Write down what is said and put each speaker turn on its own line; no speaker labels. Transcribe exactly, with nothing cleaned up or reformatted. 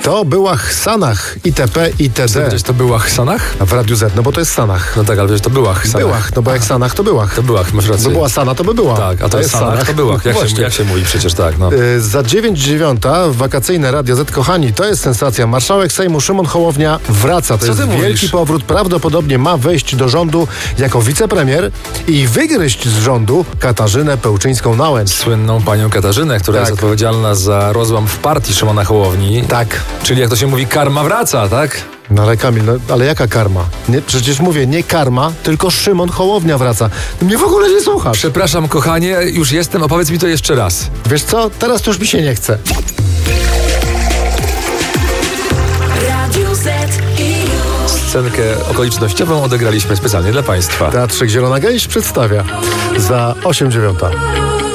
To była Sanach, itp. itd.
Przecież to była Sanach?
A w Radiu Z, no bo to jest Sanach.
No tak, ale przecież to była Sanach.
Byłach, no bo jak Sanach, to byłach.
To byłach, masz rację.
To była Sana, to by była.
Tak, a to, jest Sanach, to byłach. Jak, się, jak się mówi przecież tak, no.
Yy, za dziewięć dziewiąta wakacyjne Radio Z, kochani, to jest sensacja. Marszałek Sejmu Szymon Hołownia wraca. To
Co
jest
ty
wielki
mówisz?
powrót. Prawdopodobnie ma wejść do rządu jako wicepremier i wygryźć z rządu Katarzynę Pełczyńską-Nałęcz.
Słynną panią Katarzynę, która
Tak.
jest odpowiedzialna za rozłam w partii Szymona Hołowni.
Tak.
Czyli jak to się mówi, karma wraca, tak?
No ale Kamil, no, ale jaka karma? Nie, przecież mówię, nie karma, tylko Szymon Hołownia wraca. Mnie w ogóle nie słuchasz.
Przepraszam, kochanie, już jestem, opowiedz mi to jeszcze raz.
Wiesz co? Teraz to już mi się nie chce.
Radio Z i już.
Scenkę okolicznościową odegraliśmy specjalnie dla Państwa.
Teatrzyk Zielona Gęś przedstawia za osiem dziewiąta.